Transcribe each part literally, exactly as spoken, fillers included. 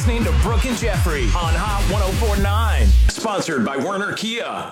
listening to Brooke and Jeffrey on Hot one oh four point nine. Sponsored by Werner Kia.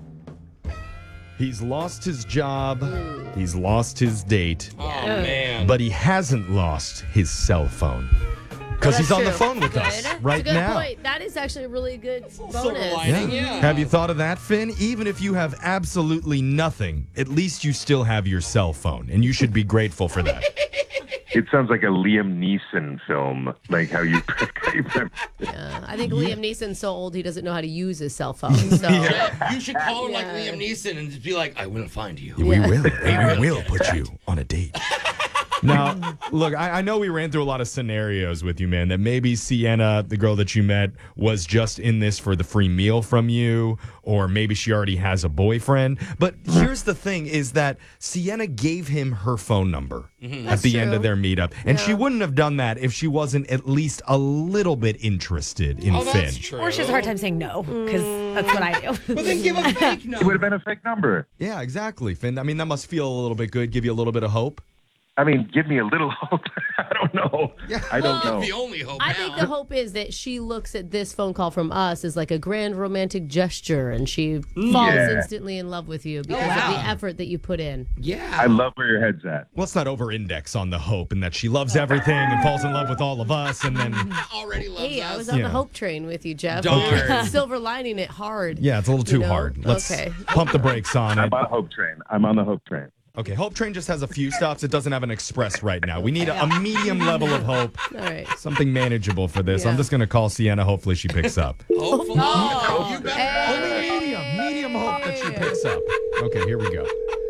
He's lost his job. He's lost his date. Oh, man. But he hasn't lost his cell phone. Because he's on the phone with us right That's a good now. point. That is actually a really good Silver bonus. lining, yeah. Have you thought of that, Finn? Even if you have absolutely nothing, at least you still have your cell phone, and you should be grateful for that. It sounds like a Liam Neeson film, like how you. Yeah, I think Liam Neeson's so old he doesn't know how to use his cell phone. So You should call him like Yeah. Liam Neeson and just be like, I will find you. We will. We will put you on a date. Now, look, I, I know we ran through a lot of scenarios with you, man, that maybe Sienna, the girl that you met, was just in this for the free meal from you, or maybe she already has a boyfriend. But here's the thing is that Sienna gave him her phone number Mm-hmm. at That's the end true. of their meetup. And she Yeah. wouldn't have done that if she wasn't at least a little bit interested in Oh, Finn. that's true. Or she has a hard time saying no, because that's what I do. But then give a fake It number. would have been a fake number. Yeah, exactly, Finn. I mean, that must feel a little bit good, give you a little bit of hope. I mean, give me a little hope. I don't know. I don't know. The only hope I now. think the hope is that she looks at this phone call from us as like a grand romantic gesture, and she falls Yeah. instantly in love with you because of wow. the effort that you put in. Yeah. I love where your head's at. Let's not over-index on the hope and that she loves everything and falls in love with all of us, and then... already loves Hey, us. I was on Yeah. the hope train with you, Jeff. Darn. Silver lining it hard. Yeah, it's a little too You know? hard. Let's Okay. pump the brakes on it. I'm on Hope Train. I'm on the Hope Train. Okay, Hope Train just has a few stops. It doesn't have an express right now. We need a, a medium level of hope, All right. something manageable for this. I'm Yeah. just going to call Sienna. Hopefully she picks up. Hopefully. Oh, you better. hey. medium, medium hope that she picks up. Okay, here we go.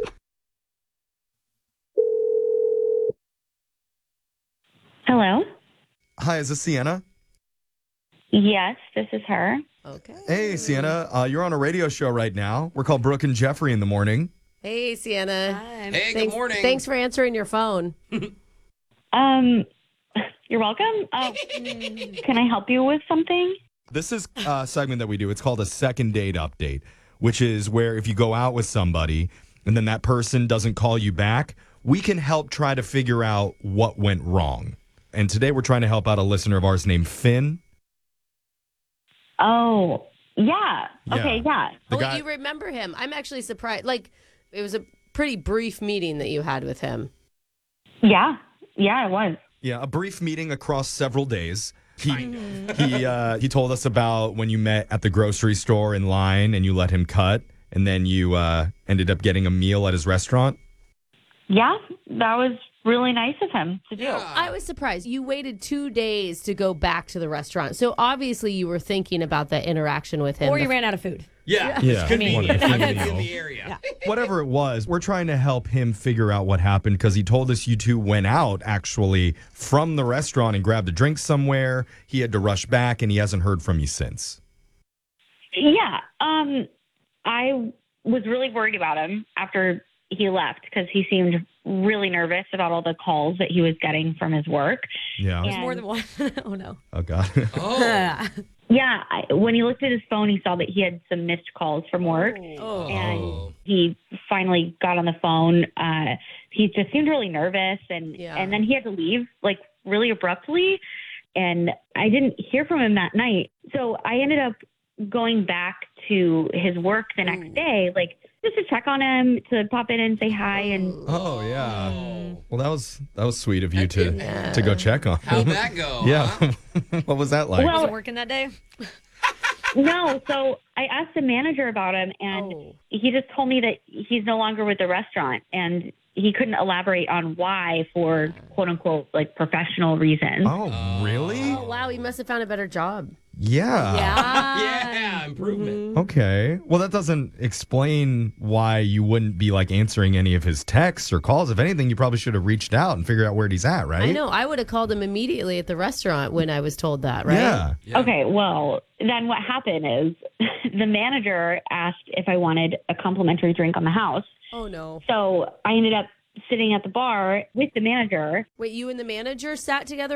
Hello? Hi, is this Sienna? Yes, this is her. Okay. Hey, Sienna. Uh, you're on a radio show right now. We're called Brooke and Jeffrey in the morning. Hey, Sienna. Hi. Hey, good Thanks, morning. Thanks for answering your phone. Um, you're welcome. Uh, can I help you with something? This is a segment that we do. It's called a second date update, which is where if you go out with somebody and then that person doesn't call you back, we can help try to figure out what went wrong. And today we're trying to help out a listener of ours named Finn. Oh, yeah. Yeah. Okay, yeah. The oh, guy- you remember him. I'm actually surprised. Like, it was a pretty brief meeting that you had with him. Yeah. Yeah, it was. Yeah, a brief meeting across several days. He he uh, he told us about when you met at the grocery store in line and you let him cut, and then you uh, ended up getting a meal at his restaurant. Yeah, that was really nice of him to do. I was surprised. You waited two days to go back to the restaurant. So obviously you were thinking about that interaction with him. Or The you ran out of food. Yeah. Yeah. Could be I mean, one of the if you in know. the area. Whatever it was, we're trying to help him figure out what happened because he told us you two went out actually from the restaurant and grabbed a drink somewhere. He had to rush back and he hasn't heard from you since. Yeah. Um, I was really worried about him after he left because he seemed really nervous about all the calls that he was getting from his work. Yeah. And- More than one. Oh, no. Oh, God. Oh. Yeah, I, when he looked at his phone, he saw that he had some missed calls from work. Oh. And he finally got on the phone. Uh, he just seemed really nervous, and Yeah. and then he had to leave like really abruptly. And I didn't hear from him that night, so I ended up going back to his work the next day, like just to check on him, to pop in and say hi. And Oh, yeah. Well, that was that was sweet of you to Yeah. to go check on him. How'd that go? Yeah. huh? What was that like? Well- Was it working that day? no, so I asked the manager about him, and Oh. he just told me that he's no longer with the restaurant, and he couldn't elaborate on why for quote unquote like professional reasons. Oh, really? Oh, wow. He must have found a better job. Yeah. Yeah, improvement. Okay. Well, that doesn't explain why you wouldn't be like answering any of his texts or calls. If anything, you probably should have reached out and figured out where he's at, right? I know. I would have called him immediately at the restaurant when I was told that, right? Yeah. Yeah. Okay, well, then what happened is the manager asked if I wanted a complimentary drink on the house. Oh, no. So I ended up sitting at the bar with the manager. Wait, you and the manager sat together